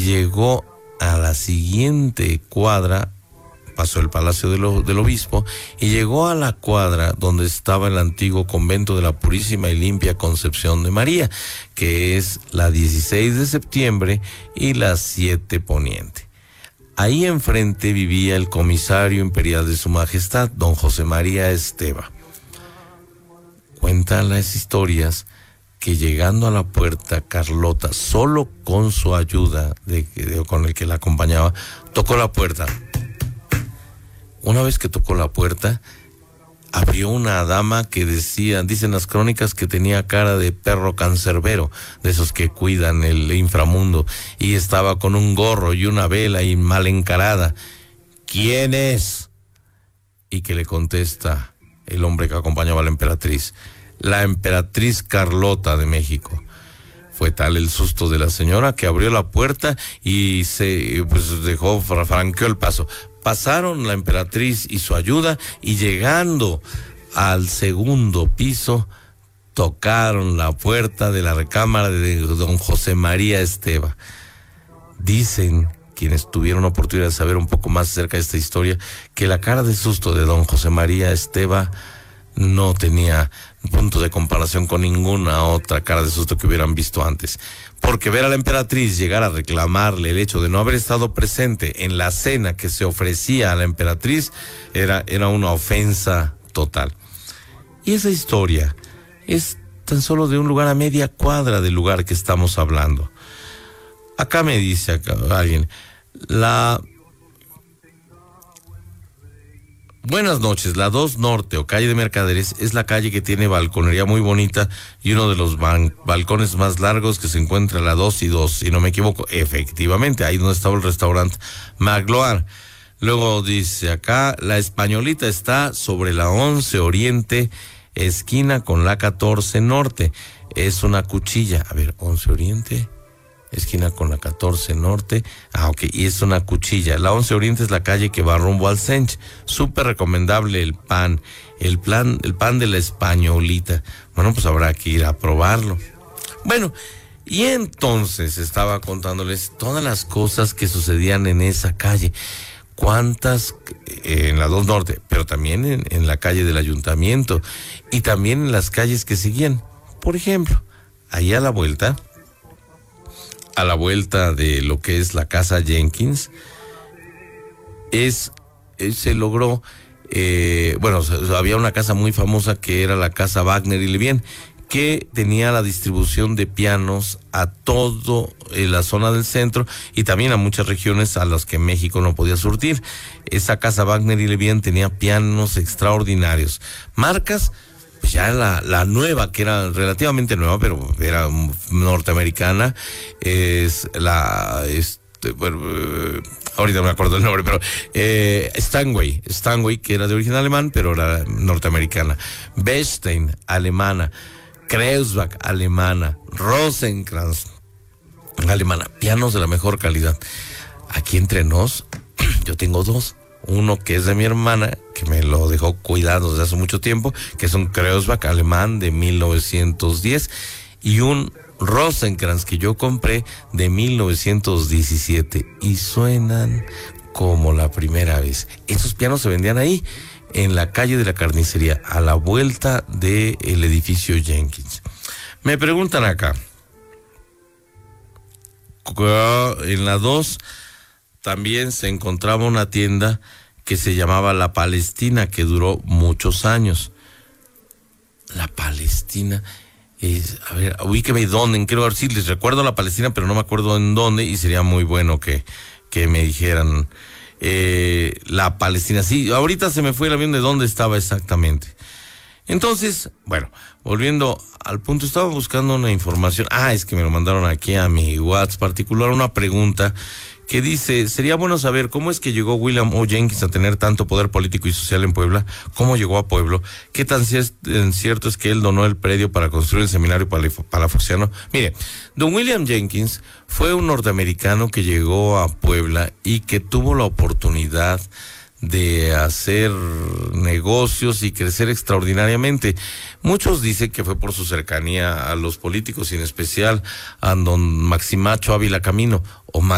llegó a la siguiente cuadra, pasó el Palacio del Obispo y llegó a la cuadra donde estaba el antiguo convento de la Purísima y Limpia Concepción de María, que es la 16 de septiembre y la 7 Poniente. Ahí enfrente vivía el comisario imperial de Su Majestad, don José María Esteva. Cuentan las historias que llegando a la puerta, Carlota, solo con su ayuda, con el que la acompañaba, tocó la puerta. Una vez que tocó la puerta, abrió una dama que dicen las crónicas que tenía cara de perro cancerbero, de esos que cuidan el inframundo, y estaba con un gorro y una vela y mal encarada. ¿Quién es? Y que le contesta el hombre que acompañaba a la emperatriz: la emperatriz Carlota de México. Fue tal el susto de la señora que abrió la puerta y franqueó el paso. Pasaron la emperatriz y su ayuda, y llegando al segundo piso, tocaron la puerta de la recámara de don José María Esteva. Dicen quienes tuvieron oportunidad de saber un poco más acerca de esta historia, que la cara de susto de don José María Esteva no tenía punto de comparación con ninguna otra cara de susto que hubieran visto antes. Porque ver a la emperatriz llegar a reclamarle el hecho de no haber estado presente en la cena que se ofrecía a la emperatriz era una ofensa total. Y esa historia es tan solo de un lugar a media cuadra del lugar que estamos hablando. Acá me dice alguien, buenas noches, la 2 Norte o calle de Mercaderes es la calle que tiene balconería muy bonita y uno de los balcones más largos que se encuentra la 2 y 2, si no me equivoco. Efectivamente, ahí donde estaba el restaurante Magloire. Luego dice acá, la Españolita está sobre la 11 Oriente, esquina con la 14 Norte. Es una cuchilla. A ver, 11 Oriente, esquina con la 14 Norte. Ok, y es una cuchilla. La 11 Oriente es la calle que va rumbo al Sench. Súper recomendable el pan de la Españolita. Bueno, pues habrá que ir a probarlo. Bueno, y entonces estaba contándoles todas las cosas que sucedían en esa calle. Cuántas en la 2 Norte, pero también en la calle del Ayuntamiento y también en las calles que seguían. Por ejemplo, ahí a la vuelta de lo que es la Casa Jenkins, se logró, había una casa muy famosa que era la Casa Wagner y Levien, que tenía la distribución de pianos a todo la zona del centro y también a muchas regiones a las que México no podía surtir. Esa Casa Wagner y Levien tenía pianos extraordinarios. Marcas, pues ya la nueva, que era relativamente nueva, pero era norteamericana, ahorita me acuerdo el nombre, pero Steinway, que era de origen alemán, pero era norteamericana. Bechstein, alemana. Kreuzbach, alemana. Rosenkranz, alemana. Pianos de la mejor calidad. Aquí entre nos, yo tengo 2. Uno que es de mi hermana, que me lo dejó cuidado desde hace mucho tiempo, que es un Kreuzbach alemán de 1910, y un Rosenkranz que yo compré de 1917, y suenan como la primera vez. Estos pianos se vendían ahí, en la calle de la Carnicería, a la vuelta del edificio Jenkins. Me preguntan acá, en la 2 también se encontraba una tienda que se llamaba La Palestina, que duró muchos años. La Palestina a ver, ubíqueme dónde, quiero ver si les recuerdo La Palestina, pero no me acuerdo en dónde, y sería muy bueno que me dijeran. La Palestina, sí, ahorita se me fue el avión de dónde estaba exactamente. Entonces, bueno, volviendo al punto, estaba buscando una información. Es que me lo mandaron aquí a mi WhatsApp particular, una pregunta que dice: sería bueno saber cómo es que llegó William O. Jenkins a tener tanto poder político y social en Puebla, cómo llegó a Pueblo, qué tan cierto es que él donó el predio para construir el seminario palafoxiano. Mire, don William Jenkins fue un norteamericano que llegó a Puebla y que tuvo la oportunidad de hacer negocios y crecer extraordinariamente. Muchos dicen que fue por su cercanía a los políticos y en especial a don Maximacho Ávila Camino, o